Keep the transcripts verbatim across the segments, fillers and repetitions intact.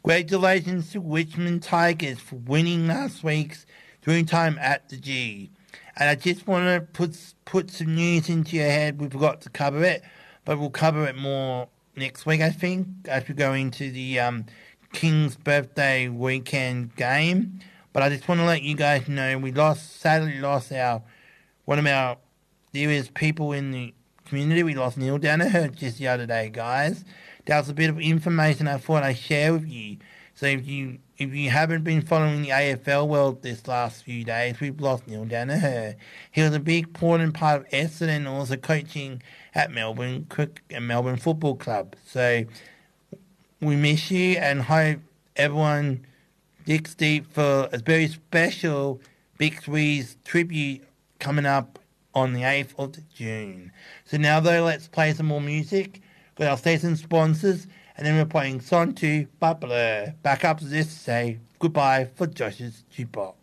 Congratulations to Richmond Tigers for winning last week's Dreamtime at the G. And I just want to put put some news into your head. We forgot to cover it, but we'll cover it more next week, I think, as we go into the um, King's birthday weekend game. But I just want to let you guys know we lost, sadly lost our one of our dearest people in the community. We lost Neil Danaher just the other day, guys. That was a bit of information I thought I'd share with you. So if you if you haven't been following the A F L world this last few days, we've lost Neil Danaher. He was a big important part of Essendon and also coaching at Melbourne and Melbourne Football Club. So we miss you and hope everyone digs deep for a very special Big Three's tribute coming up on the eighth of June. So now though, let's play some more music with our station sponsors, and then we're playing Song two by Blur. Back up to this to say goodbye for Josh's Jukebox.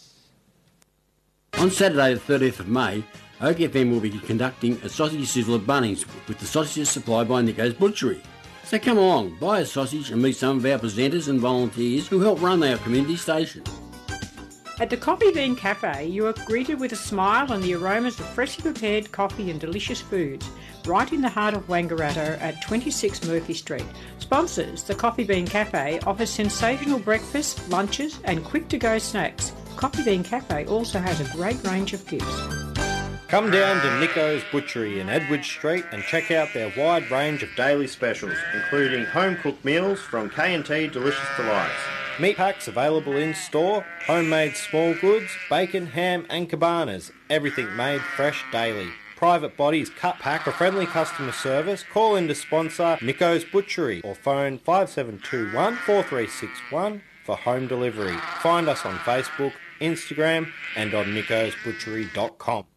On Saturday the thirtieth of May, Oak F M will be conducting a sausage sizzle at Bunnings with the sausages supplied by Nico's Butchery. So come along, buy a sausage and meet some of our presenters and volunteers who help run our community station. At the Coffee Bean Cafe, you are greeted with a smile and the aromas of freshly prepared coffee and delicious foods, right in the heart of Wangaratta at twenty-six Murphy Street. Sponsors, the Coffee Bean Cafe offers sensational breakfasts, lunches and quick-to-go snacks. Coffee Bean Cafe also has a great range of gifts. Come down to Nico's Butchery in Edward Street and check out their wide range of daily specials, including home-cooked meals from K and T Delicious Delights. Meat packs available in store, homemade small goods, bacon, ham and cabanas. Everything made fresh daily. Private bodies cut pack for friendly customer service. Call in to sponsor Nico's Butchery or phone five seven two one, four three six one for home delivery. Find us on Facebook, Instagram and on nicos butchery dot com.